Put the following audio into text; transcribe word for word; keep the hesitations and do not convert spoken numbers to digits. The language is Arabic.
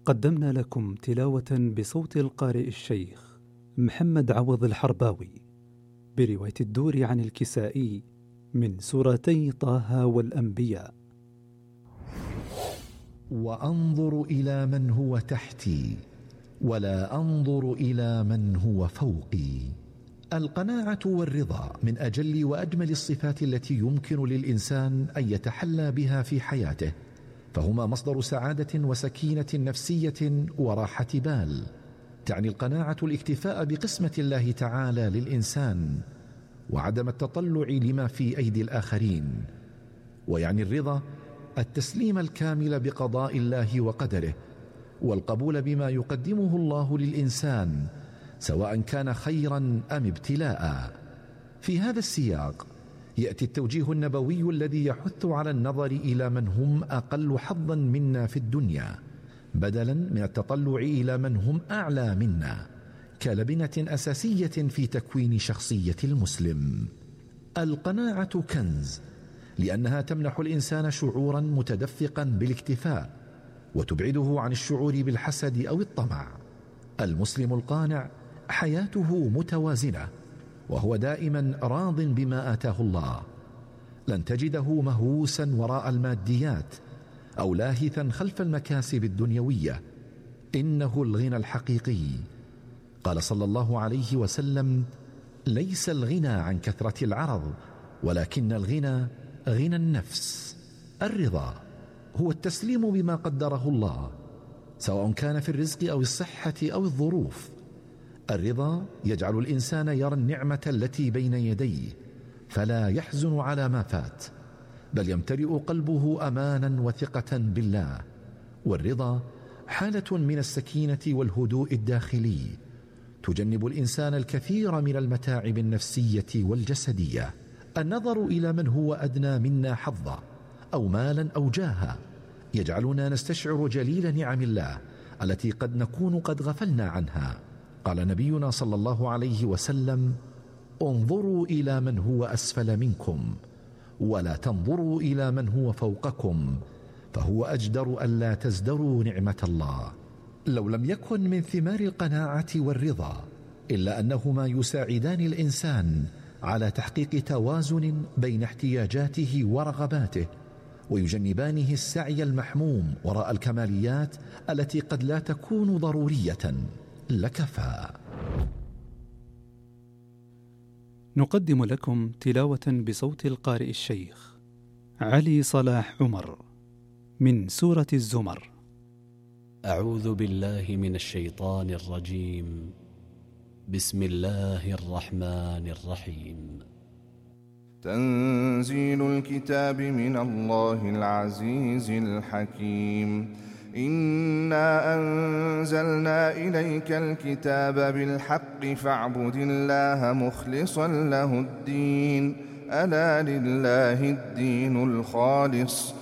قدمنا لكم تلاوة بصوت القارئ الشيخ محمد عوض الحرباوي برواية الدوري عن الكسائي من سورتي طه والأنبياء. وأنظر إلى من هو تحتي ولا أنظر إلى من هو فوقي. القناعة والرضا من أجل وأجمل الصفات التي يمكن للإنسان أن يتحلى بها في حياته، فهما مصدر سعادة وسكينة نفسية وراحة بال. تعني القناعة الاكتفاء بقسمة الله تعالى للإنسان وعدم التطلع لما في أيدي الآخرين، ويعني الرضا التسليم الكامل بقضاء الله وقدره والقبول بما يقدمه الله للإنسان سواء كان خيرا أم ابتلاء. في هذا السياق يأتي التوجيه النبوي الذي يحث على النظر إلى من هم أقل حظا منا في الدنيا بدلا من التطلع إلى من هم أعلى منا، كلبنة أساسية في تكوين شخصية المسلم. القناعة كنز لأنها تمنح الإنسان شعورا متدفقا بالاكتفاء وتبعده عن الشعور بالحسد أو الطمع. المسلم القانع حياته متوازنة وهو دائما راض بما آتاه الله، لن تجده مهووسا وراء الماديات أو لاهثا خلف المكاسب الدنيوية. إنه الغنى الحقيقي. قال صلى الله عليه وسلم: ليس الغنى عن كثرة العرض ولكن الغنى غنى النفس. الرضا هو التسليم بما قدره الله سواء كان في الرزق أو الصحة أو الظروف. الرضا يجعل الإنسان يرى النعمة التي بين يديه فلا يحزن على ما فات، بل يمتلئ قلبه أمانا وثقة بالله. والرضا حالة من السكينة والهدوء الداخلي تجنب الإنسان الكثير من المتاعب النفسية والجسدية. النظر إلى من هو أدنى منا حظا أو مالا أو جاها يجعلنا نستشعر جليل نعم الله التي قد نكون قد غفلنا عنها. قال نبينا صلى الله عليه وسلم: انظروا إلى من هو أسفل منكم ولا تنظروا إلى من هو فوقكم فهو أجدر ألا تزدروا نعمة الله. لو لم يكن من ثمار القناعة والرضا إلا أنهما يساعدان الإنسان على تحقيق توازن بين احتياجاته ورغباته ويجنبانه السعي المحموم وراء الكماليات التي قد لا تكون ضرورية، لكفى. نقدم لكم تلاوة بصوت القارئ الشيخ علي صلاح عمر من سورة الزمر. أعوذ بالله من الشيطان الرجيم. بسم الله الرحمن الرحيم. تنزيل الكتاب من الله العزيز الحكيم. إنا أنزلنا إليك الكتاب بالحق فاعبد الله مخلصا له الدين. ألا لله الدين الخالص